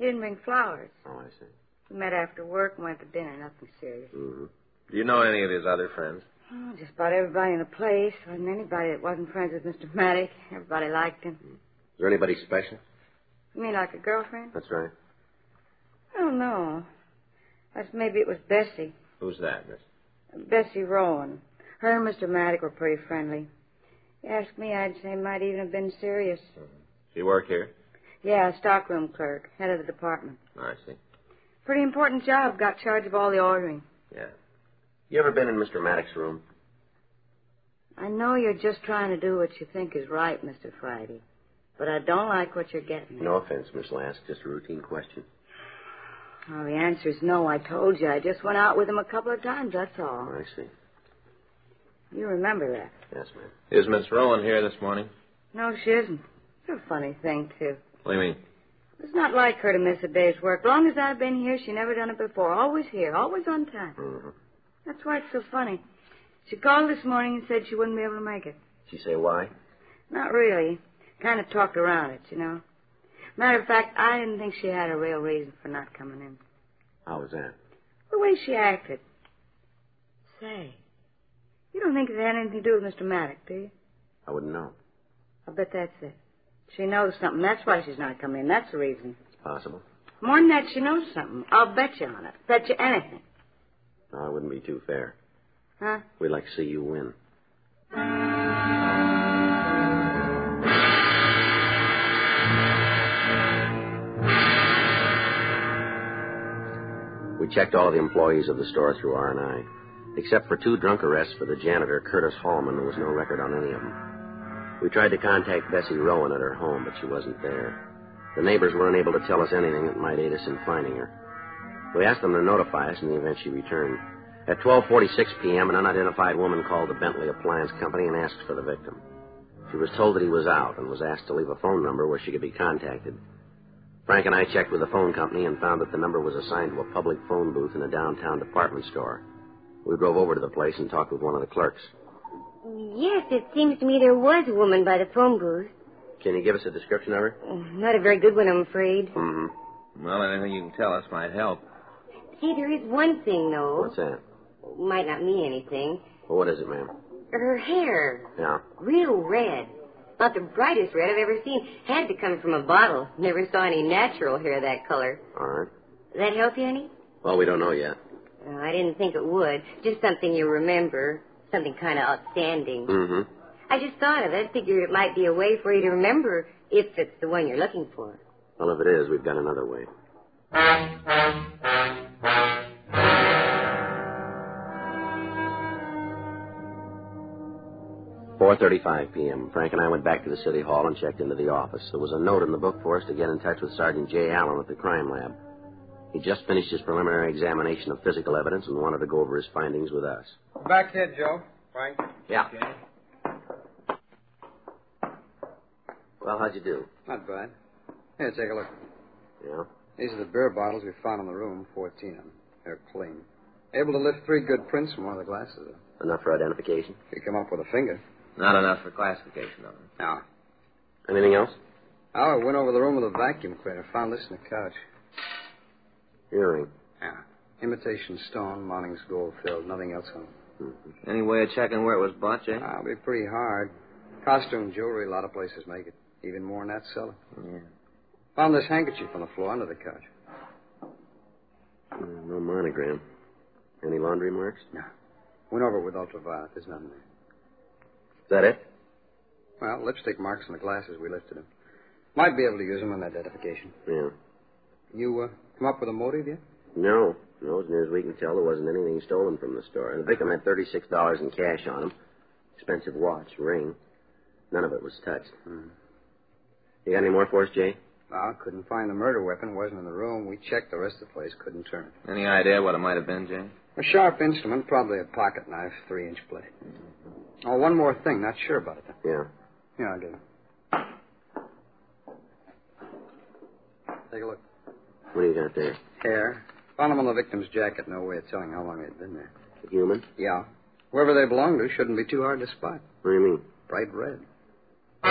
He didn't bring flowers. Oh, I see. We met after work and went to dinner. Nothing serious. Mm-hmm. Do you know any of his other friends? Oh, just about everybody in the place. Wasn't anybody that wasn't friends with Mr. Maddox. Everybody liked him. Is there anybody special? You mean like a girlfriend? That's right. I don't know. Maybe it was Bessie. Who's that, miss? Bessie Rowan. Her and Mr. Maddox were pretty friendly. You ask me, I'd say might even have been serious. Mm-hmm. She work here? Yeah, stockroom clerk, head of the department. Oh, I see. Pretty important job. Got charge of all the ordering. Yeah. You ever been in Mr. Maddox's room? I know you're just trying to do what you think is right, Mr. Friday. But I don't like what you're getting at. No offense, Miss Lask. Just a routine question. Well, the answer's no. I told you. I just went out with him a couple of times, that's all. Oh, I see. You remember that? Yes, ma'am. Is Miss Rowan here this morning? No, she isn't. It's a funny thing, too. What do you mean? It's not like her to miss a day's work. Long as I've been here, she never done it before. Always here, always on time. Mm-hmm. That's why it's so funny. She called this morning and said she wouldn't be able to make it. Did she say why? Not really. Kind of talked around it, you know. Matter of fact, I didn't think she had a real reason for not coming in. How was that? The way she acted. Say, you don't think it had anything to do with Mr. Maddox, do you? I wouldn't know. I bet that's it. She knows something. That's why she's not coming in. That's the reason. It's possible. More than that, she knows something. I'll bet you on it. Bet you anything. No, it wouldn't be too fair. Huh? We'd like to see you win. We checked all the employees of the store through R&I. Except for 2 drunk arrests for the janitor, Curtis Hallman, there was no record on any of them. We tried to contact Bessie Rowan at her home, but she wasn't there. The neighbors were unable to tell us anything that might aid us in finding her. We asked them to notify us in the event she returned. At 12:46 p.m., an unidentified woman called the Bentley Appliance Company and asked for the victim. She was told that he was out and was asked to leave a phone number where she could be contacted. Frank and I checked with the phone company and found that the number was assigned to a public phone booth in a downtown department store. We drove over to the place and talked with one of the clerks. Yes, it seems to me there was a woman by the phone booth. Can you give us a description of her? Not a very good one, I'm afraid. Mm-hmm. Well, anything you can tell us might help. See, there is one thing, though. What's that? Might not mean anything. Well, what is it, ma'am? Her hair. Yeah? Real red. About the brightest red I've ever seen. Had to come from a bottle. Never saw any natural hair that color. All right. Does that help you any? Well, we don't know yet. I didn't think it would. Just something you remember. Something kind of outstanding. Mm-hmm. I just thought of it. Figured it might be a way for you to remember if it's the one you're looking for. Well, if it is, we've got another way. 4:35 p.m. Frank and I went back to the city hall and checked into the office. There was a note in the book for us to get in touch with Sergeant J. Allen at the crime lab. He just finished his preliminary examination of physical evidence and wanted to go over his findings with us. Back here, Joe. Frank? Yeah. Okay. Well, how'd you do? Not bad. Here, take a look. Yeah? These are the beer bottles we found in the room, 14 of them. They're clean. Able to lift 3 good prints from one of the glasses, though. Enough for identification? You come up with a finger. Not enough for classification of them. No. Anything else? Oh, I went over the room with a vacuum cleaner. Found this in the couch. Earring. Yeah. Imitation stone, Monning's gold filled. Nothing else on it. Mm-hmm. Any way of checking where it was bought, Jay? It'll be pretty hard. Costume jewelry, a lot of places make it. Even more than that cellar. Yeah. Found this handkerchief on the floor under the couch. No monogram. Any laundry marks? No. Went over it with ultraviolet. There's nothing there. Is that it? Well, lipstick marks on the glasses. We lifted them. Might be able to use them in identification. Yeah. You come up with a motive yet? No, as near as we can tell, there wasn't anything stolen from the store. The victim had $36 in cash on him. Expensive watch, ring. None of it was touched. You got any more for us, Jay? Well, couldn't find the murder weapon. Wasn't in the room. We checked the rest of the place. Couldn't turn it. Any idea what it might have been, Jay? A sharp instrument, probably a pocket knife, 3-inch blade. Oh, one more thing. Not sure about it, though. Yeah. Here, I'll get it. Take a look. What do you got there? Hair. Found them on the victim's jacket. No way of telling how long they'd been there. A human? Yeah. Whoever they belong to shouldn't be too hard to spot. What do you mean? Bright red.